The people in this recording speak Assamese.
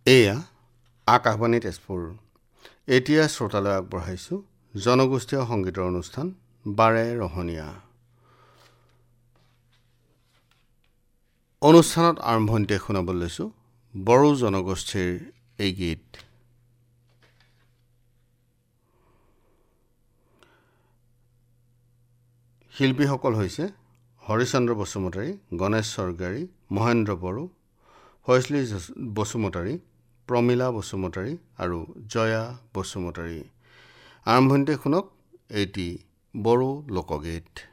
এয়া আকাশবাণী তেজপুৰ। এতিয়া শ্ৰোতালৈ আগবঢ়াইছোঁ জনগোষ্ঠীয় সংগীতৰ অনুষ্ঠান বাৰে ৰহণীয়া। অনুষ্ঠানত আৰম্ভণিতে শুনাবলৈ লৈছোঁ বড়ো জনগোষ্ঠীৰ এই গীত। শিল্পীসকল হৈছে হৰিচন্দ্ৰ বসুমতাৰী, গণেশ স্বৰ্গাৰী, মহেন্দ্ৰ বড়ো, হৈশ্লী বসুমতাৰী, প্ৰমীলা বসুমতাৰী আৰু জয়া বসুমতাৰী। আৰম্ভণিতে শুনক এটি বড়ো লোকগীত।